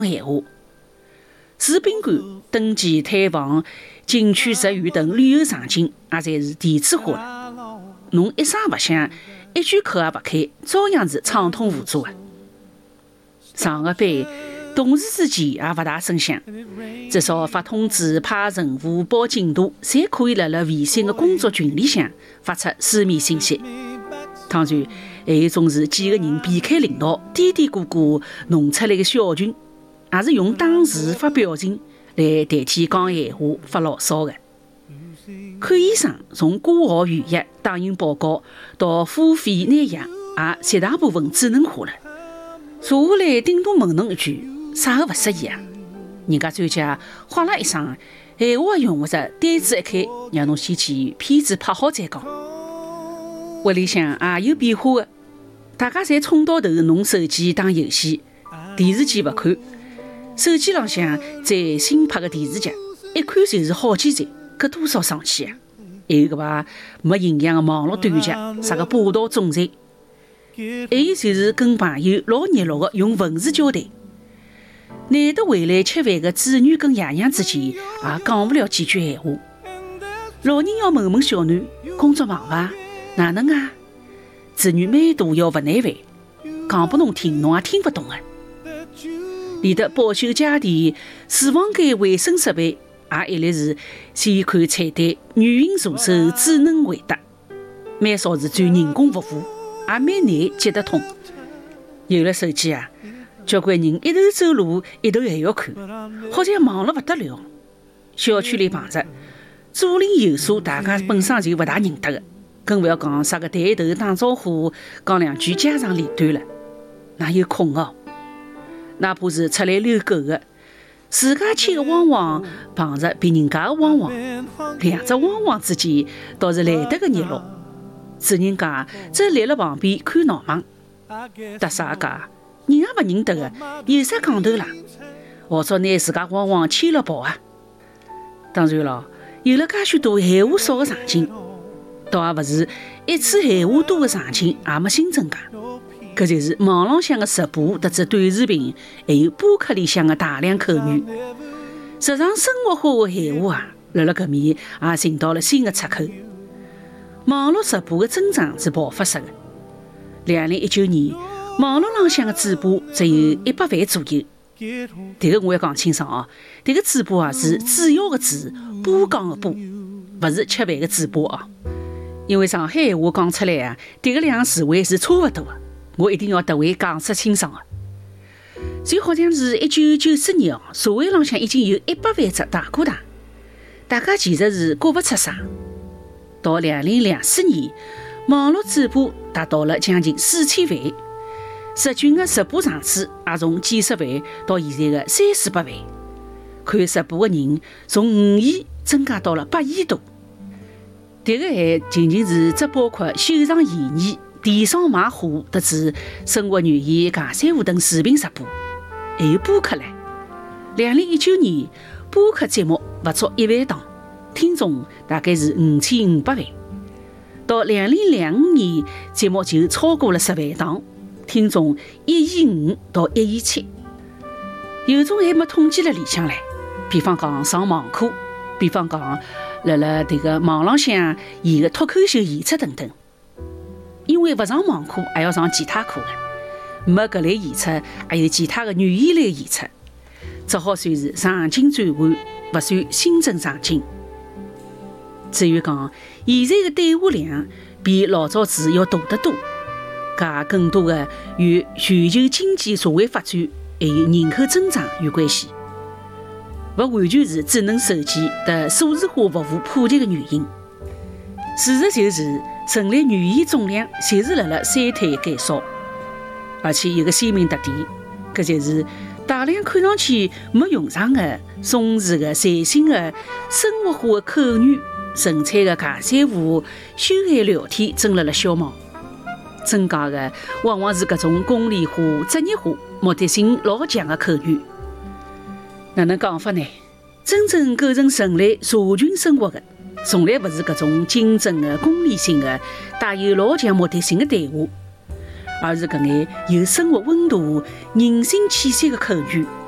闲话。住宾馆、登记探访、景区食园等旅游场景也侪是电子化了。侬一声勿响，一句口也勿开，照样是畅通无阻的。上个班，同事之间也勿大声响，至少发通知、派任务、报进度，侪可以辣微信的工作群里向发出书面信息。当然，还有种是几个人避开领导，嘀嘀咕咕弄出来的小群，也是用打字发表情来代替讲闲话发牢骚的。看医生，从挂号预约、打印报告到付费拿药，也绝大部分智能化了。坐下来顶多问侬一句，啥个勿适意啊？人家专家哗啦一声，闲话也用勿着，单子一开，让侬先去片子拍好再讲。屋里向也有变化的，大家侪冲到头弄手机打游戏，电视机勿看，手机浪向再新拍个电视剧，一看就是好几集，搿多少生气啊！还有搿把没营养的网络短剧，啥个霸道总裁，还有就是跟朋友老热络的用文字交谈。难得回来吃饭的子女跟爷娘之间也讲不了几句闲话。老人要问问小囡工作忙伐？哪能啊？子女每度要勿耐烦，讲拨侬听，侬也听勿懂的。连得保修家电、厨房间卫生设备，也一律是先看菜单，语音助手智能回答，蛮少是转人工服务，也蛮难接得通。有了手机啊，交关人一头走路，一头还要看，好像忙了勿得了。小区里碰着左邻右舍，大家本身就勿大认得的，更勿要讲啥个抬头打招呼，讲两句家长里短了，哪有空哦？哪怕是出来遛狗的，自家牵个汪汪碰着别人家的汪汪，两只汪汪之间倒是来得个热络。主人家则立辣旁边看闹忙，搭啥家人也勿认得的，有啥讲头啦？或者拿自家汪汪牵了跑啊？当然了，有了介许多闲话少的场景，倒也勿是一次闲话多的场景也没新增加。搿就是网浪向的直播特指短视频，还有播客里向的大量口语。日常生活化的闲话辣搿面也寻到了新的出口。网络直播的增长是爆发式的。2019年，网络浪向的主播只有100万左右。迭个我要讲清爽哦，迭个主播是主要的主，播讲的播，勿是吃饭的主播哦。因为上海话讲出来迭个两个词汇是差勿多的。我一定要特为讲出清爽的。就好像是1994年社会浪向已经有100万只大哥大，大家其实是觉勿出啥。到2024年，网络主播达到了将近4000万，日均的直播场次也从几十万到现在的300-400万，看直播的人从5亿增加到了8亿多。迭个还仅仅是只包括秀场演艺、电商卖货特指生活语言、尬三胡等视频直播，还有播客唻。2019年，播客节目勿足1万档，听众大概是5500万。到2025年，节目就超过了10万档，听众1亿5到1亿7。有种还没统计了里向唻，比方讲上网课，比方讲辣迭个网浪向演个脱口秀演出等等。因为勿上网课，还要上其他课的，没搿类演出，还有其他的语言类演出，只好算是场景转换，勿算新增场景。至于讲现在的对话量比老早子要大得多，搿更多的与全球经济社会发展还有人口增长有关系，勿完全是智能手机的数字化服务普及的原因。事实就是，人类语言总量就是辣衰退减少，而且有个鲜明特点，搿就是大量看上去没用上的、松弛的、随性的、生活化的口语、纯粹的尬三胡、休闲聊天正辣消亡。增加的往往是搿种功利化、职业化、目的性老强的口语。哪能讲法呢？真正构成人类社群生活的，从来勿是搿种竞争的、功利性的、带有老强目的性的对话，而是搿眼有生活温度、人性气息的口语。